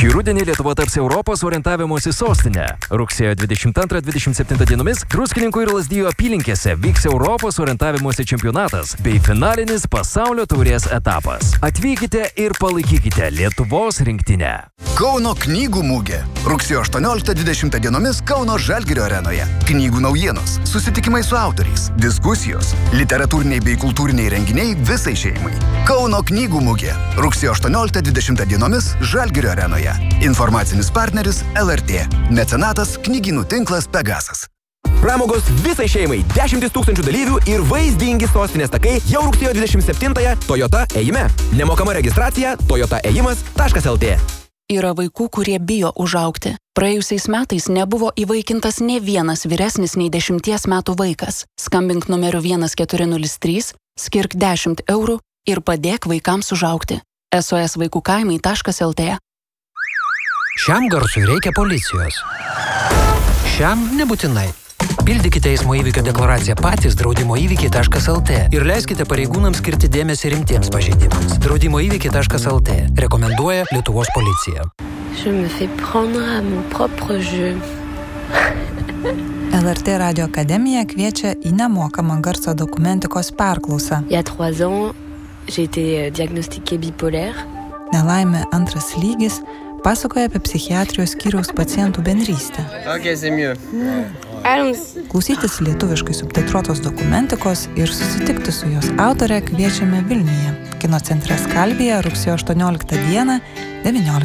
Šį rudenį Lietuva taps Europos orientavimosi sostinė. Rugsėjo 22-27 dienomis Druskininkų ir Lazdijų apylinkėse vyks Europos orientavimosi čempionatas bei finalinis pasaulio taurės etapas. Atvykite ir palaikykite Lietuvos rinktinę. Kauno knygų mugė. Rugsėjo 18-20 dienomis Kauno Žalgirio arenoje. Knygų naujienos, susitikimai su autoriais, diskusijos, literatūriniai bei kultūriniai renginiai visai šeimai. Kauno knygų mugė. Rugsėjo 18-20 dienomis Žalgirio arenoje. Informacinis partneris LRT. Mecenatas knygynų tinklas Pegasas. Pramogos visai šeimai, 10 000 dalyvių ir vaizdingi sostinės takai jau rugsėjo 27-ąją Toyota ėjime. Nemokama registracija toyotaėjimas.lt. Yra vaikų, kurie bijo užaugti. Praėjusiais metais nebuvo įvaikintas ne vienas vyresnis nei 10 metų vaikas. Skambink numeriu 1403, skirk 10 eurų ir padėk vaikams užaugti. SOSvaikukaimai.lt. Šiam garsui reikia policijos. Šiam nebūtinai. Pildykite eismo įvykio deklaraciją patys draudimoįvykiai.lt ir leiskite pareigūnams skirti dėmesį rimtiems pažeidimams. Draudimoįvykiai.lt rekomenduoja Lietuvos policija. Je me fais prendre à mon propre jeu. LRT Radio Akademija kviečia į nemokamą garso dokumentikos perklausą. Il y a 3 ans, j'ai été diagnostiquée bipolaire. Nelaimė antras lygis pasakoja apie psichiatrijos skyriaus pacientų bendrystę. Klausytis lietuviškai subtitruotos dokumentikos ir susitikti su jos autore kviečiame Vilniuje, Kino centre Skalvija rugsėjo 18 dieną 19